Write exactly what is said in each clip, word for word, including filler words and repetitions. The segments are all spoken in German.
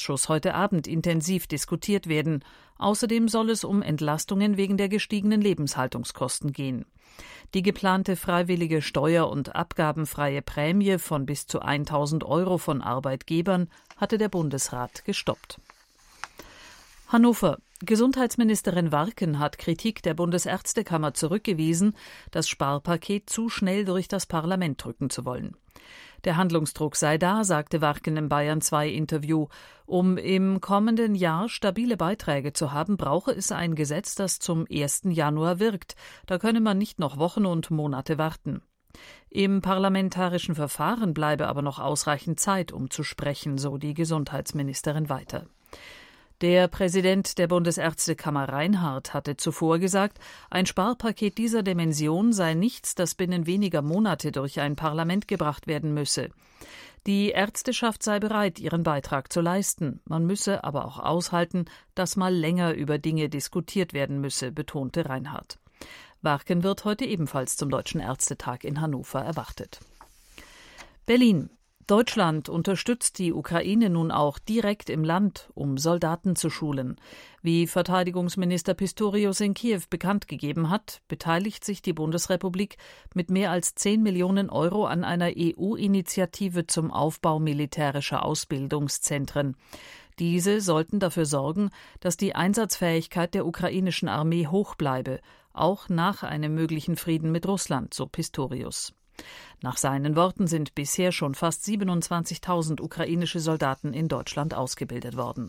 Ausschuss heute Abend intensiv diskutiert werden. Außerdem soll es um Entlastungen wegen der gestiegenen Lebenshaltungskosten gehen. Die geplante freiwillige steuer- und abgabenfreie Prämie von bis zu tausend Euro von Arbeitgebern hatte der Bundesrat gestoppt. Hannover. Gesundheitsministerin Warken hat Kritik der Bundesärztekammer zurückgewiesen, das Sparpaket zu schnell durch das Parlament drücken zu wollen. Der Handlungsdruck sei da, sagte Warken im Bayern zwei Interview. Um im kommenden Jahr stabile Beiträge zu haben, brauche es ein Gesetz, das zum ersten Januar wirkt. Da könne man nicht noch Wochen und Monate warten. Im parlamentarischen Verfahren bleibe aber noch ausreichend Zeit, um zu sprechen, so die Gesundheitsministerin weiter. Der Präsident der Bundesärztekammer Reinhardt hatte zuvor gesagt, ein Sparpaket dieser Dimension sei nichts, das binnen weniger Monate durch ein Parlament gebracht werden müsse. Die Ärzteschaft sei bereit, ihren Beitrag zu leisten. Man müsse aber auch aushalten, dass mal länger über Dinge diskutiert werden müsse, betonte Reinhardt. Warken wird heute ebenfalls zum Deutschen Ärztetag in Hannover erwartet. Berlin. Deutschland unterstützt die Ukraine nun auch direkt im Land, um Soldaten zu schulen. Wie Verteidigungsminister Pistorius in Kiew bekannt gegeben hat, beteiligt sich die Bundesrepublik mit mehr als zehn Millionen Euro an einer E U-Initiative zum Aufbau militärischer Ausbildungszentren. Diese sollten dafür sorgen, dass die Einsatzfähigkeit der ukrainischen Armee hoch bleibe, auch nach einem möglichen Frieden mit Russland, so Pistorius. Nach seinen Worten sind bisher schon fast siebenundzwanzigtausend ukrainische Soldaten in Deutschland ausgebildet worden.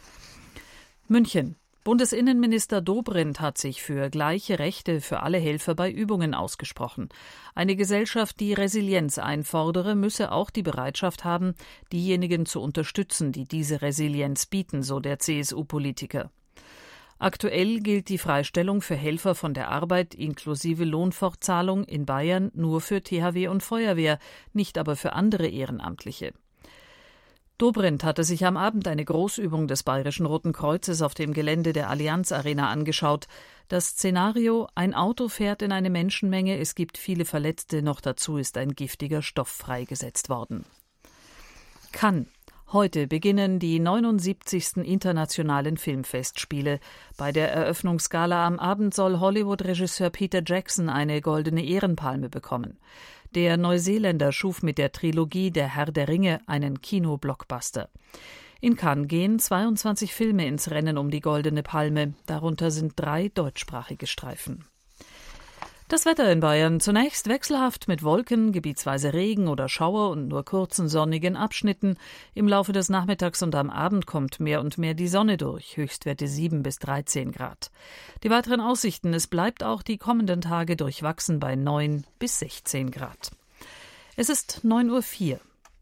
München. Bundesinnenminister Dobrindt hat sich für gleiche Rechte für alle Helfer bei Übungen ausgesprochen. Eine Gesellschaft, die Resilienz einfordere, müsse auch die Bereitschaft haben, diejenigen zu unterstützen, die diese Resilienz bieten, so der C S U-Politiker. Aktuell gilt die Freistellung für Helfer von der Arbeit inklusive Lohnfortzahlung in Bayern nur für T H W und Feuerwehr, nicht aber für andere Ehrenamtliche. Dobrindt hatte sich am Abend eine Großübung des Bayerischen Roten Kreuzes auf dem Gelände der Allianz Arena angeschaut. Das Szenario: ein Auto fährt in eine Menschenmenge, es gibt viele Verletzte, noch dazu ist ein giftiger Stoff freigesetzt worden. Cannes. Heute beginnen die neunundsiebzigsten Internationalen Filmfestspiele. Bei der Eröffnungsgala am Abend soll Hollywood-Regisseur Peter Jackson eine goldene Ehrenpalme bekommen. Der Neuseeländer schuf mit der Trilogie Der Herr der Ringe einen Kino-Blockbuster. In Cannes gehen zweiundzwanzig Filme ins Rennen um die goldene Palme. Darunter sind drei deutschsprachige Streifen. Das Wetter in Bayern: zunächst wechselhaft mit Wolken, gebietsweise Regen oder Schauer und nur kurzen sonnigen Abschnitten. Im Laufe des Nachmittags und am Abend kommt mehr und mehr die Sonne durch, Höchstwerte sieben bis dreizehn Grad. Die weiteren Aussichten: es bleibt auch die kommenden Tage durchwachsen bei neun bis sechzehn Grad. Es ist neun Uhr vier.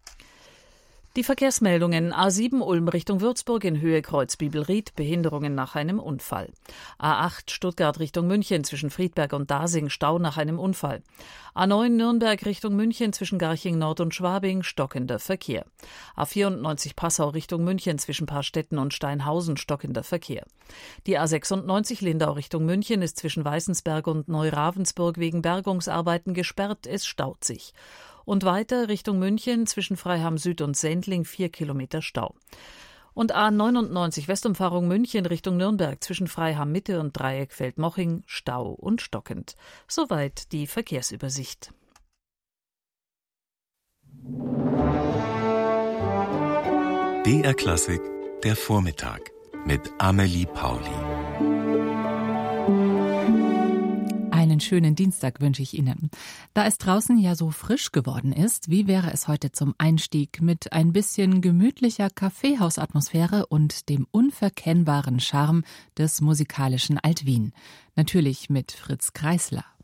Die Verkehrsmeldungen: A sieben Ulm Richtung Würzburg in Höhe Kreuz-Bibelried, Behinderungen nach einem Unfall. A acht Stuttgart Richtung München zwischen Friedberg und Dasing, Stau nach einem Unfall. A neun Nürnberg Richtung München zwischen Garching Nord und Schwabing, stockender Verkehr. A vierundneunzig Passau Richtung München zwischen Parstetten und Steinhausen, stockender Verkehr. Die A sechsundneunzig Lindau Richtung München ist zwischen Weißensberg und Neuravensburg wegen Bergungsarbeiten gesperrt, es staut sich. Und weiter Richtung München zwischen Freiham Süd und Sendling vier Kilometer Stau. Und A neunundneunzig Westumfahrung München Richtung Nürnberg zwischen Freiham Mitte und Dreieck Feldmoching, Stau und stockend. Soweit die Verkehrsübersicht. D R Klassik, der Vormittag mit Amelie Pauli. Einen schönen Dienstag wünsche ich Ihnen. Da es draußen ja so frisch geworden ist, wie wäre es heute zum Einstieg mit ein bisschen gemütlicher Kaffeehausatmosphäre und dem unverkennbaren Charme des musikalischen Alt-Wien? Natürlich mit Fritz Kreisler.